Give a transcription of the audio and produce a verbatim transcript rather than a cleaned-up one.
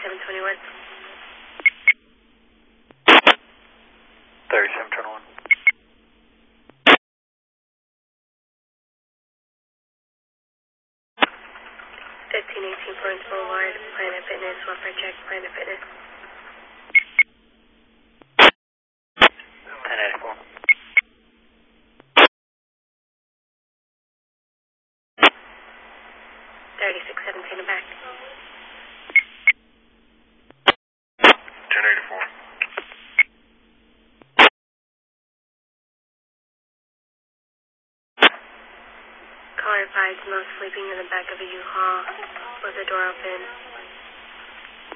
thirty-seven twenty-one. thirty-seven twenty-one. fifteen eighteen Florence Boulevard, Planet Fitness, welfare check, Planet Fitness. ten eighty-four. thirty-six seventeen and back. ten eighty-four. Caller advised most sleeping in the back of a U-Haul. Was the door open?